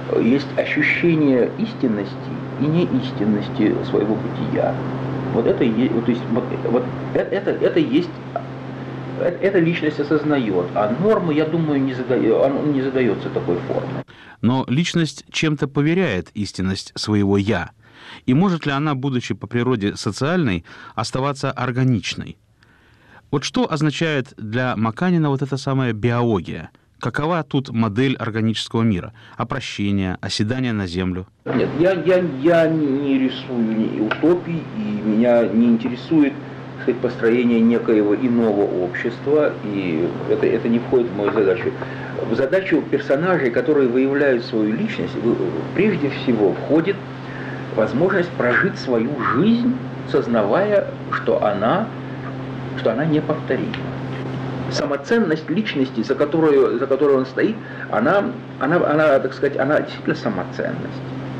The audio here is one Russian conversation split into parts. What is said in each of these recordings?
есть ощущение истинности и неистинности своего бытия. Вот это есть, вот, то есть, вот это есть, эта личность осознает, а нормы, я думаю, он не задается такой формой. Но личность чем-то поверяет истинность своего «я». И может ли она, будучи по природе социальной, оставаться органичной? Вот что означает для Маканина вот эта самая биология? Какова тут модель органического мира? Опрощение, оседание на землю? Нет, я не рисую ни утопий, и меня не интересует, так сказать, построение некоего иного общества, и это не входит в мою задачу. В задачу персонажей, которые выявляют свою личность, прежде всего входит возможность прожить свою жизнь, сознавая, что она неповторима. Самоценность личности, за которую он стоит, она, так сказать, она действительно самоценность.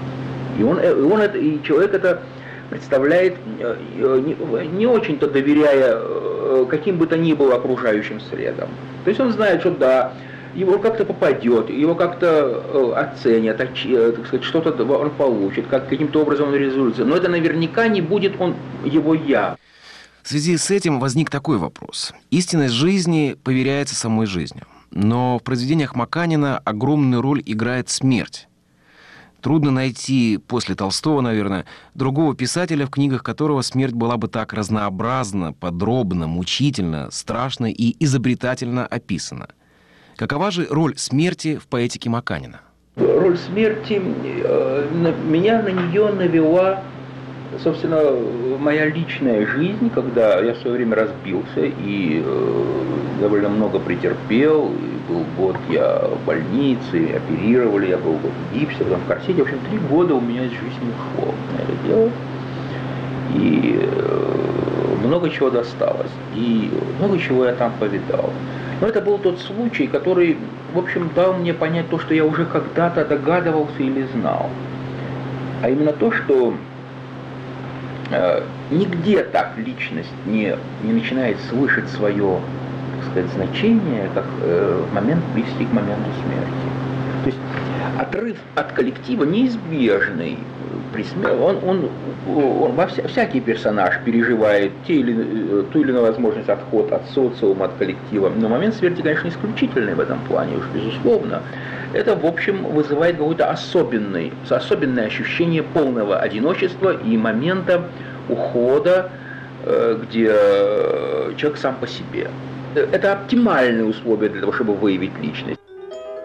И человек это представляет, не очень-то доверяя каким бы то ни было окружающим средам. То есть он знает, что да, его как-то попадет, его как-то оценят, так сказать, что-то он получит, каким-то образом он реализуется. Но это наверняка не будет его «я». В связи с этим возник такой вопрос. Истинность жизни поверяется самой жизнью. Но в произведениях Маканина огромную роль играет смерть. Трудно найти, после Толстого, наверное, другого писателя, в книгах которого смерть была бы так разнообразна, подробно, мучительно, страшно и изобретательно описана. Какова же роль смерти в поэтике Маканина? Роль смерти, меня на нее навела, собственно, моя личная жизнь, когда я в свое время разбился и довольно много претерпел. И был год я в больнице, оперировали, я был год в гипсе, потом в корсете. В общем, 3 года у меня из жизни ушло на это дело. И много чего досталось. И много чего я там повидал. Но это был тот случай, который, в общем, дал мне понять то, что я уже когда-то догадывался или знал. А именно то, что нигде так личность не начинает слышать свое, так сказать, значение, как в момент близкий к моменту смерти. То есть отрыв от коллектива неизбежный. Всякий персонаж переживает ту или иную возможность отхода от социума, от коллектива. Но момент смерти, конечно, исключительный в этом плане, уж безусловно. Это, в общем, вызывает какое-то особенное ощущение полного одиночества и момента ухода, где человек сам по себе. Это оптимальные условия для того, чтобы выявить личность.